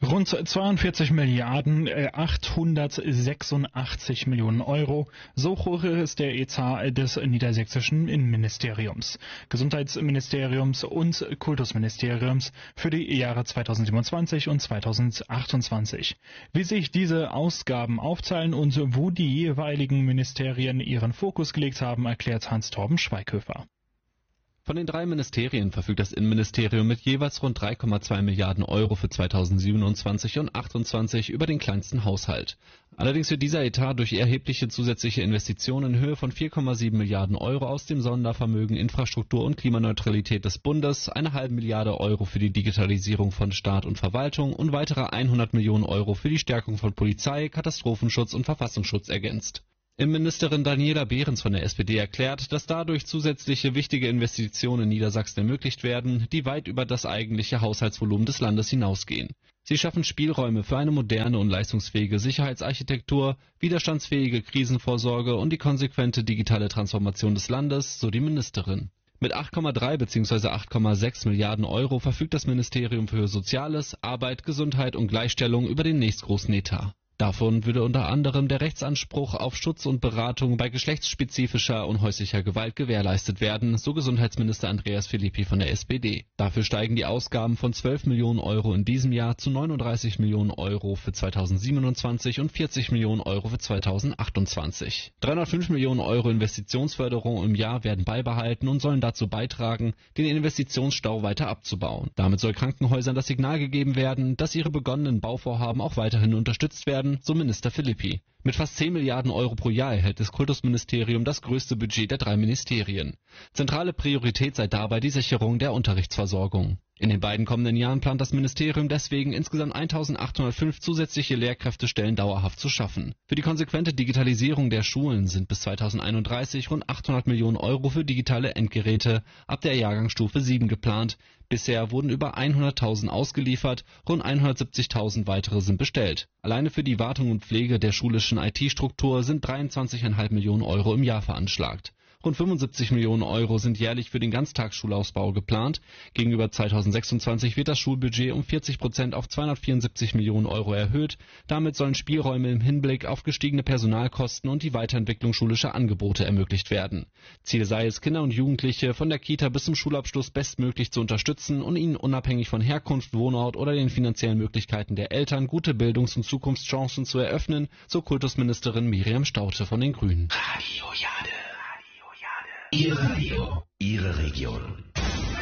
Rund 42 Milliarden 886 Millionen Euro. So hoch ist der Etat des niedersächsischen Innenministeriums, Gesundheitsministeriums und Kultusministeriums für die Jahre 2027 und 2028. Wie sich diese Ausgaben aufteilen und wo die jeweiligen Ministerien ihren Fokus gelegt haben, erklärt Hans-Torben Schweighöfer. Von den 3 Ministerien verfügt das Innenministerium mit jeweils rund 3,2 Milliarden Euro für 2027 und 2028 über den kleinsten Haushalt. Allerdings wird dieser Etat durch erhebliche zusätzliche Investitionen in Höhe von 4,7 Milliarden Euro aus dem Sondervermögen Infrastruktur und Klimaneutralität des Bundes, eine halbe Milliarde Euro für die Digitalisierung von Staat und Verwaltung und weitere 100 Millionen Euro für die Stärkung von Polizei, Katastrophenschutz und Verfassungsschutz ergänzt. Innenministerin Daniela Behrens von der SPD erklärt, dass dadurch zusätzliche wichtige Investitionen in Niedersachsen ermöglicht werden, die weit über das eigentliche Haushaltsvolumen des Landes hinausgehen. Sie schaffen Spielräume für eine moderne und leistungsfähige Sicherheitsarchitektur, widerstandsfähige Krisenvorsorge und die konsequente digitale Transformation des Landes, so die Ministerin. Mit 8,3 bzw. 8,6 Milliarden Euro verfügt das Ministerium für Soziales, Arbeit, Gesundheit und Gleichstellung über den nächstgroßen Etat. Davon würde unter anderem der Rechtsanspruch auf Schutz und Beratung bei geschlechtsspezifischer und häuslicher Gewalt gewährleistet werden, so Gesundheitsminister Andreas Philippi von der SPD. Dafür steigen die Ausgaben von 12 Millionen Euro in diesem Jahr zu 39 Millionen Euro für 2027 und 40 Millionen Euro für 2028. 305 Millionen Euro Investitionsförderung im Jahr werden beibehalten und sollen dazu beitragen, den Investitionsstau weiter abzubauen. Damit soll Krankenhäusern das Signal gegeben werden, dass ihre begonnenen Bauvorhaben auch weiterhin unterstützt werden, so Minister Philippi. Mit fast 10 Milliarden Euro pro Jahr erhält das Kultusministerium das größte Budget der 3 Ministerien. Zentrale Priorität sei dabei die Sicherung der Unterrichtsversorgung. In den beiden kommenden Jahren plant das Ministerium deswegen insgesamt 1.805 zusätzliche Lehrkräftestellen dauerhaft zu schaffen. Für die konsequente Digitalisierung der Schulen sind bis 2031 rund 800 Millionen Euro für digitale Endgeräte ab der Jahrgangsstufe 7 geplant. Bisher wurden über 100.000 ausgeliefert, rund 170.000 weitere sind bestellt. Alleine für die Wartung und Pflege der schulischen IT-Struktur sind 23,5 Millionen Euro im Jahr veranschlagt. Rund 75 Millionen Euro sind jährlich für den Ganztagsschulausbau geplant. Gegenüber 2026 wird das Schulbudget um 40% auf 274 Millionen Euro erhöht. Damit sollen Spielräume im Hinblick auf gestiegene Personalkosten und die Weiterentwicklung schulischer Angebote ermöglicht werden. Ziel sei es, Kinder und Jugendliche von der Kita bis zum Schulabschluss bestmöglich zu unterstützen und ihnen unabhängig von Herkunft, Wohnort oder den finanziellen Möglichkeiten der Eltern gute Bildungs- und Zukunftschancen zu eröffnen, so Kultusministerin Miriam Staudte von den Grünen. Radio Jade. Ihr Radio, Ihre Region.